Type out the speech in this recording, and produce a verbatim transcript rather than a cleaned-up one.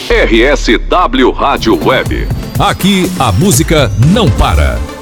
R S W Rádio Web. Aqui a música não para.